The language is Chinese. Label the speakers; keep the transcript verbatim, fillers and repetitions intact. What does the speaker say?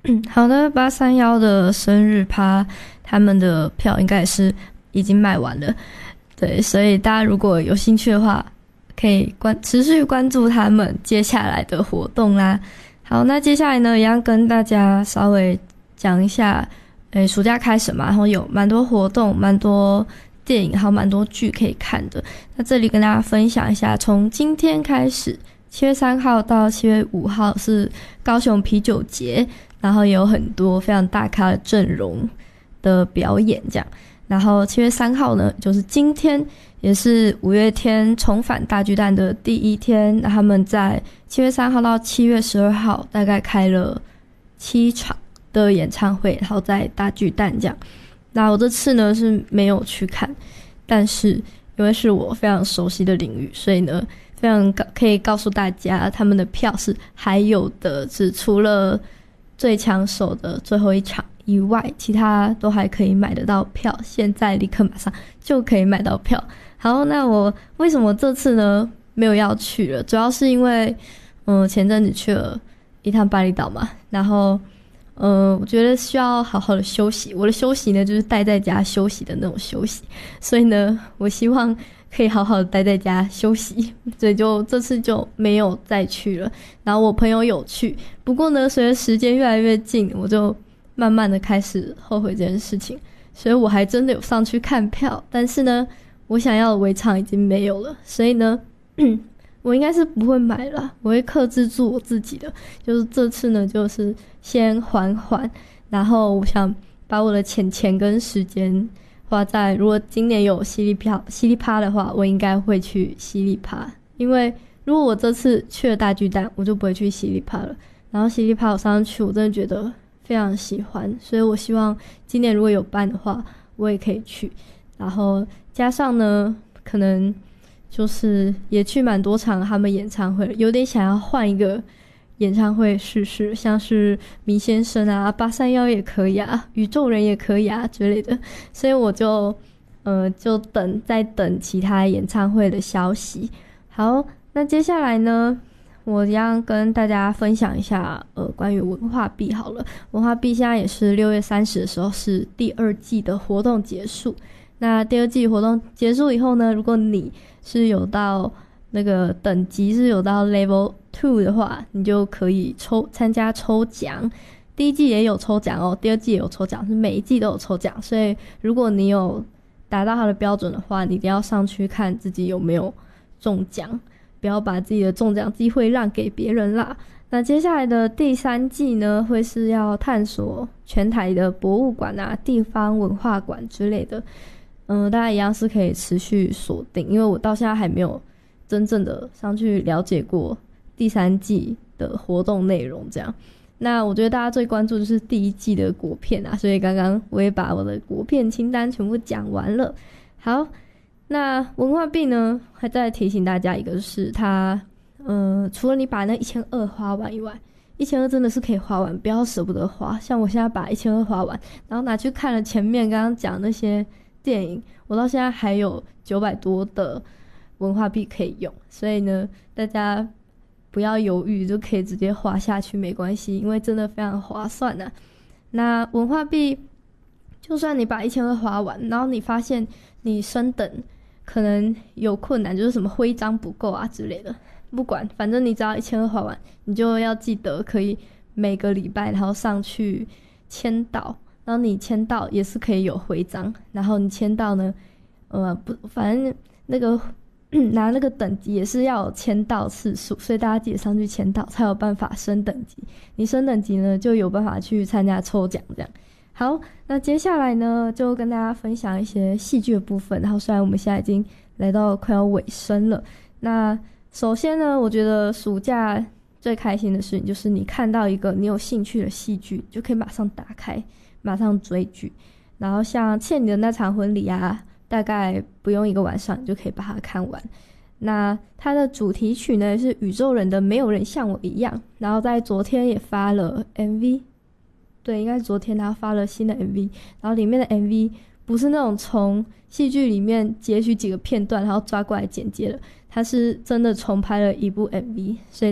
Speaker 1: 好的，八三一的生日趴，他们的票应该也是已经卖完了，对，所以大家如果有兴趣的话，可以关持续关注他们接下来的活动啦。好，那接下来呢，也要跟大家稍微讲一下，诶，暑假开始嘛，然后有蛮多活动，蛮多电影，还有蛮多剧可以看的。那这里跟大家分享一下，从今天开始，七月三号到七月五号是高雄啤酒节。然后也有很多非常大咖的阵容的表演这样。然后七月三号呢，就是今天，也是五月天重返大巨蛋的第一天。那他们在七月三号到七月十二号大概开了七场的演唱会，然后在大巨蛋这样。那我这次呢是没有去看，但是因为是我非常熟悉的领域，所以呢非常可以告诉大家，他们的票是还有的，只除了最抢手的最后一场以外，其他都还可以买得到票，现在立刻马上就可以买到票。好，那我为什么这次呢没有要去了，主要是因为嗯前阵子去了一趟巴厘岛嘛，然后呃我觉得需要好好的休息，我的休息呢就是待在家休息的那种休息，所以呢我希望可以好好的待在家休息，所以就这次就没有再去了。然后我朋友有去，不过呢随着时间越来越近，我就慢慢的开始后悔这件事情，所以我还真的有上去看票，但是呢我想要的尾场已经没有了，所以呢我应该是不会买了，我会克制住我自己的，就是这次呢就是先缓缓，然后我想把我的钱钱跟时间花在，如果今年有犀利票犀利趴的话，我应该会去犀利趴，因为如果我这次去了大巨蛋，我就不会去犀利趴了。然后犀利趴我上次去，我真的觉得非常喜欢，所以我希望今年如果有办的话，我也可以去。然后加上呢，可能就是也去蛮多场他们演唱会，有点想要换一个演唱会试试，像是迷先生啊、八三一也可以啊、宇宙人也可以啊之类的，所以我就呃就等在等其他演唱会的消息。好，那接下来呢，我要跟大家分享一下呃关于文化币好了。文化币现在也是六月三十的时候是第二季的活动结束。那第二季活动结束以后呢，如果你是有到那个等级是有到 level two 的话，你就可以抽参加抽奖。第一季也有抽奖哦，第二季也有抽奖，是每一季都有抽奖，所以如果你有达到它的标准的话，你一定要上去看自己有没有中奖，不要把自己的中奖机会让给别人啦。那接下来的第三季呢，会是要探索全台的博物馆啊、地方文化馆之类的，嗯，大家一样是可以持续锁定，因为我到现在还没有真正的上去了解过第三季的活动内容这样。那我觉得大家最关注就是第一季的国片啊，所以刚刚我也把我的国片清单全部讲完了。好，那文化币呢，还再提醒大家一个，就是它呃，除了你把那一千二花完以外，一千二真的是可以花完，不要舍不得花。像我现在把一千二花完，然后拿去看了前面刚刚讲那些电影，我到现在还有九百多的文化币可以用，所以呢大家不要犹豫，就可以直接花下去，没关系，因为真的非常划算啊。那文化币就算你把一千二花完，然后你发现你升等可能有困难，就是什么徽章不够啊之类的，不管，反正你只要一千二花完，你就要记得可以每个礼拜然后上去签到，然后你签到也是可以有徽章，然后你签到呢呃不反正那个拿那个等级也是要有签到次数，所以大家记得上去签到才有办法升等级，你升等级呢就有办法去参加抽奖这样。好，那接下来呢就跟大家分享一些戏剧的部分，然后虽然我们现在已经来到快要尾声了，那首先呢我觉得暑假最开心的事情就是你看到一个你有兴趣的戏剧就可以马上打开马上追剧，然后像欠你的那场婚礼啊，大概不用一个晚上你就可以把它看完。那它的主题曲呢是宇宙人的没有人像我一样，然后在昨天也发了 M V， 对，应该是昨天他发了新的 M V， 然后里面的 M V 不是那种从戏剧里面截取几个片段然后抓过来剪接的，它是真的重拍了一部 M V， 所以